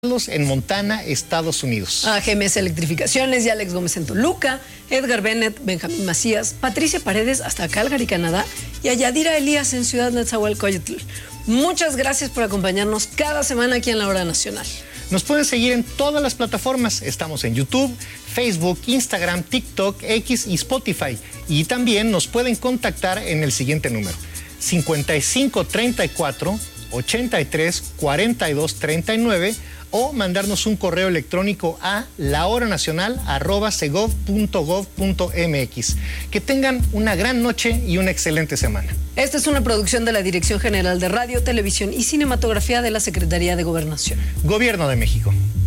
en Montana, Estados Unidos. A GMS Electrificaciones y Alex Gómez en Toluca, Edgar Bennett, Benjamín Macías, Patricia Paredes hasta Calgary, Canadá, y a Yadira Elías en Ciudad Nezahualcóyotl. Muchas gracias por acompañarnos cada semana aquí en La Hora Nacional. Nos pueden seguir en todas las plataformas. Estamos en YouTube, Facebook, Instagram, TikTok, X y Spotify. Y también nos pueden contactar en el siguiente número: 5534 83 42 39 o mandarnos un correo electrónico a lahoranacional@segov.gov.mx. Que tengan una gran noche y una excelente semana. Esta es una producción de la Dirección General de Radio, Televisión y Cinematografía de la Secretaría de Gobernación. Gobierno de México.